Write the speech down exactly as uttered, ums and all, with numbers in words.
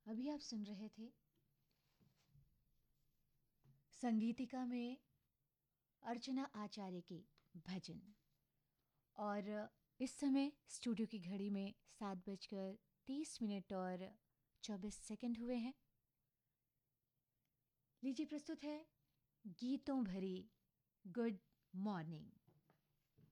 अभी आप सुन रहे थे संगीतिका में अर्चना आचार्य के भजन। और इस समय स्टूडियो की घड़ी में सात बजकर तीस मिनट और चौबीस सेकंड हुए हैं। लीजिए प्रस्तुत है गीतों भरी गुड मॉर्निंग।